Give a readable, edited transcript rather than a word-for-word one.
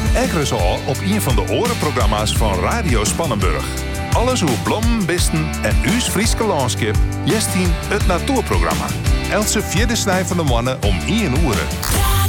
Eggers al op een van de orenprogramma's van Radio Spannenburg. Alles hoe blommen, bisten en uws Frieske landschap jest in het natuurprogramma. Else vierde snij van de mannen om 1 uur.